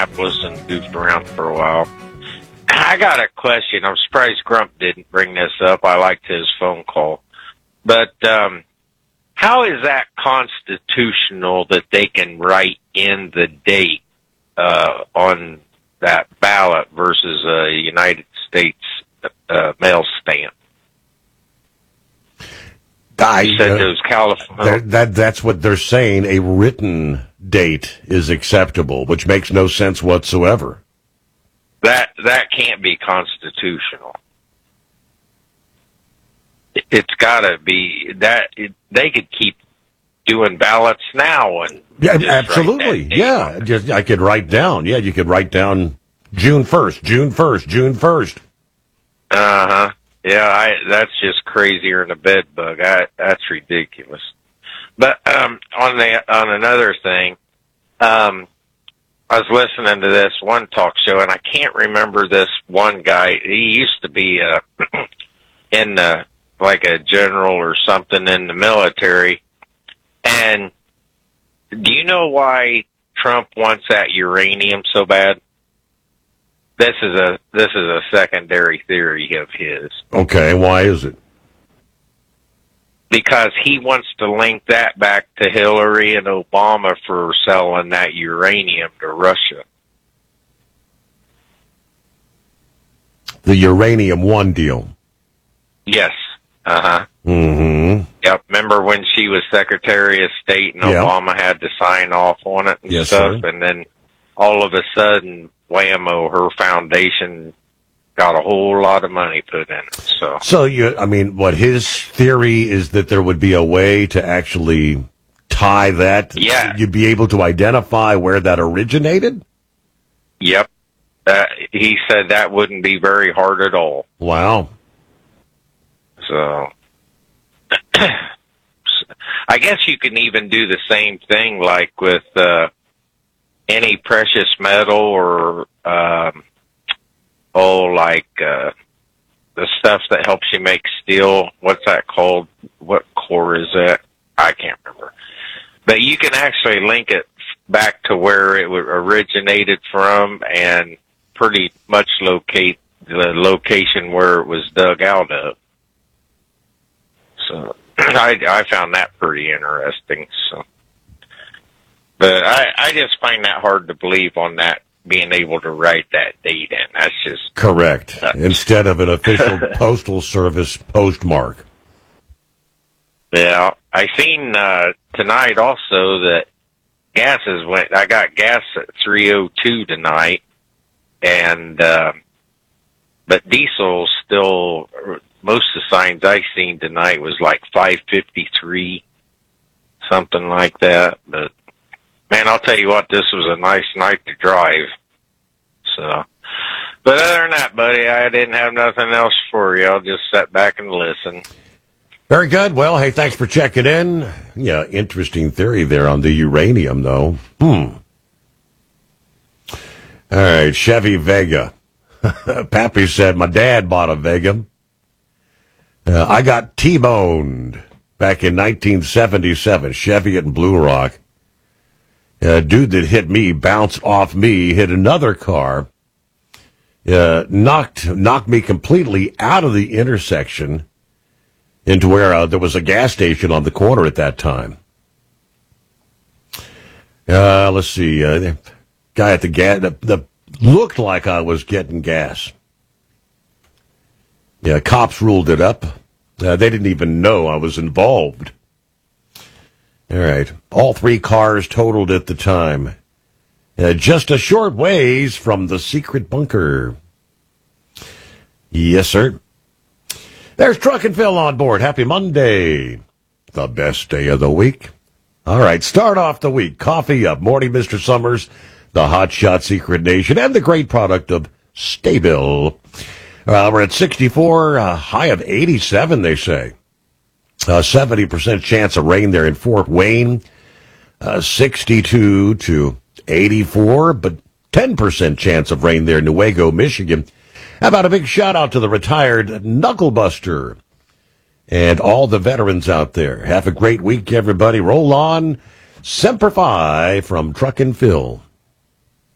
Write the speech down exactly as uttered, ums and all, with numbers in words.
Indianapolis and goofed around for a while. I got a question. I'm surprised Grump didn't bring this up. I liked his phone call. But um, how is that constitutional that they can write in the date uh, on that ballot versus a United States uh, mail stamp? I, you said uh, those California. That, that that's what they're saying. A written date is acceptable, which makes no sense whatsoever. That that can't be constitutional. It, it's got to be that it, they could keep doing ballots now and yeah, absolutely, yeah. Just, I could write down. Yeah, you could write down June first, June first, June first. Uh huh. Yeah, I, that's just crazier than a bed bug. I, that's ridiculous. But um, on the on another thing, um, I was listening to this one talk show, and I can't remember this one guy. He used to be uh, in the, like a general or something in the military. And do you know why Trump wants that uranium so bad? This is a this is a secondary theory of his. Okay, why is it? Because he wants to link that back to Hillary and Obama for selling that uranium to Russia. The Uranium One deal. Yes. Uh-huh. Mm-hmm. Yep. Remember when she was Secretary of State and yep. Obama had to sign off on it and yes, stuff? Sir. And then all of a sudden, whammo, her foundation got a whole lot of money put in it. So, so you, I mean, what his theory is that there would be a way to actually tie that. Yeah. You'd be able to identify where that originated? Yep. Uh, he said that wouldn't be very hard at all. Wow. So, I guess you can even do the same thing like with uh, any precious metal or, um, oh, like uh, the stuff that helps you make steel. What's that called? What core is that? I can't remember. But you can actually link it back to where it originated from and pretty much locate the location where it was dug out of. So I, I found that pretty interesting. So, but I, I just find that hard to believe on that, being able to write that date in. That's just correct. Nuts. Instead of an official postal service postmark. Yeah, I seen uh, tonight also that gases went. I got gas at three oh two tonight, and uh, but diesel still. Most of the signs I seen tonight was like five fifty-three, something like that. But man, I'll tell you what, this was a nice night to drive. So, but other than that, buddy, I didn't have nothing else for you. I'll just sit back and listen. Very good. Well, hey, thanks for checking in. Yeah, interesting theory there on the uranium, though. Hmm. All right, Chevy Vega. Pappy said, my dad bought a Vega. Uh, I got T-boned back in nineteen seventy-seven, Chevy in Blue Rock. A dude that hit me bounced off me, hit another car, uh, knocked knocked me completely out of the intersection into where uh, there was a gas station on the corner at that time. Uh, let's see, uh, the guy at the gas, the, the looked like I was getting gas. Yeah, cops ruled it up. Uh, they didn't even know I was involved. All right. All three cars totaled at the time. Uh, just a short ways from the secret bunker. Yes, sir. There's Truck and Phil on board. Happy Monday. The best day of the week. All right. Start off the week. Coffee up. Morning, Mister Summers, the Hot Shot Secret Nation, and the great product of Staybill. Uh, we're at sixty-four, a high of eighty-seven, they say. Uh, seventy percent chance of rain there in Fort Wayne. Uh, sixty-two to eighty-four, but ten percent chance of rain there in Newaygo, Michigan. How about a big shout out to the retired Knucklebuster and all the veterans out there. Have a great week, everybody. Roll on. Semper Fi from Truck and Phil.